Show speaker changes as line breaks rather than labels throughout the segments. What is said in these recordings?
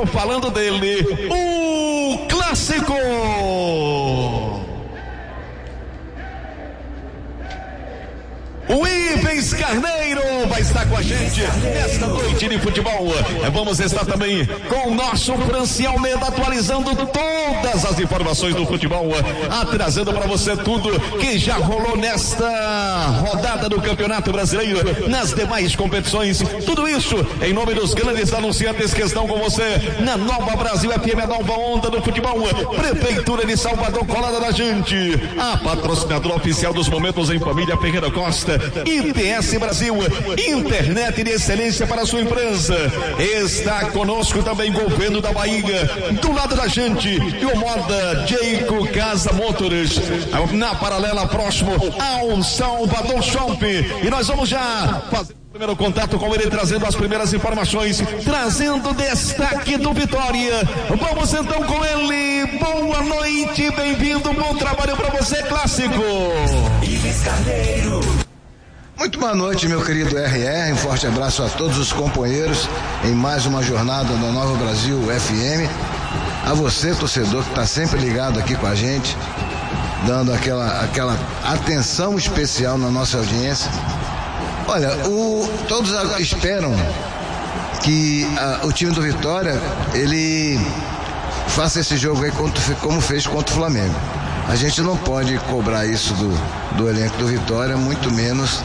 tô falando dele, o clássico. O Ivens Carneiro vai estar com a gente nesta noite de futebol. Vamos estar também com o nosso Franci Almeida, atualizando todas as informações do futebol, trazendo para você tudo que já rolou nesta rodada do Campeonato Brasileiro, nas demais competições. Tudo isso em nome dos grandes anunciantes que estão com você na Nova Brasil FM, a nova onda do futebol. Prefeitura de Salvador, colada da gente. A patrocinadora oficial dos momentos em família, Ferreira Costa. IPS Brasil, internet de excelência para a sua empresa. Está conosco também Governo da Bahia, do lado da gente, e o Moda Jeico Casa Motors, na paralela próximo ao Salvador Shopping. E nós vamos já fazer o primeiro contato com ele, trazendo as primeiras informações, trazendo destaque do Vitória. Vamos então com ele. Boa noite, bem-vindo, bom trabalho para você, clássico.
Ivens Carneiro.
Muito boa noite, meu querido RR, um forte abraço a todos os companheiros em mais uma jornada da Nova Brasil FM. A você, torcedor, que está sempre ligado aqui com a gente, dando aquela atenção especial na nossa audiência. Olha, todos esperam que o time do Vitória, ele faça esse jogo aí como fez contra o Flamengo. A gente não pode cobrar isso do elenco do Vitória, muito menos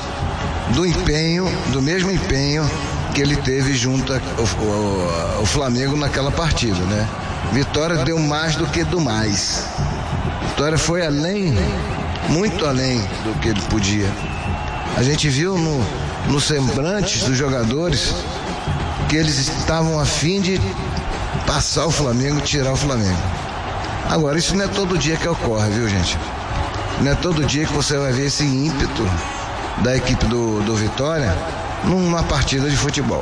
do mesmo empenho que ele teve junto ao Flamengo naquela partida, né? Vitória deu mais do que do mais. Vitória foi além, muito além do que ele podia. A gente viu no semblantes dos jogadores que eles estavam a fim de passar o Flamengo, tirar o Flamengo. Agora, isso não é todo dia que ocorre, viu, gente? Não é todo dia que você vai ver esse ímpeto da equipe do Vitória numa partida de futebol.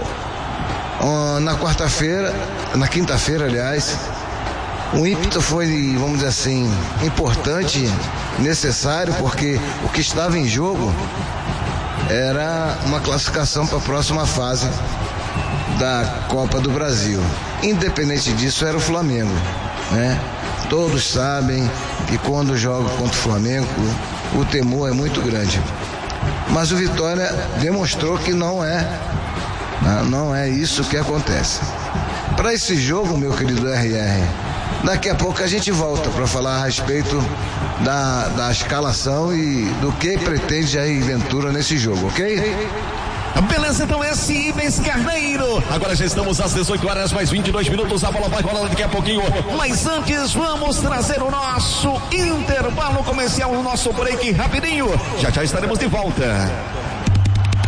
Na quinta-feira, aliás, o ímpeto foi, vamos dizer assim, importante, necessário, porque o que estava em jogo era uma classificação para a próxima fase da Copa do Brasil. Independente disso, era o Flamengo, né? Todos sabem que quando joga contra o Flamengo, o temor é muito grande. Mas o Vitória demonstrou que não é isso que acontece. Para esse jogo, meu querido RR, daqui a pouco a gente volta para falar a respeito da escalação e do que pretende Jair Ventura nesse jogo, ok?
Beleza, então esse Ivens Carneiro. Agora já estamos às 18 horas mais 22 minutos. A bola vai rolando daqui a pouquinho. Mas antes vamos trazer o nosso intervalo comercial, o nosso break rapidinho. Já estaremos de volta.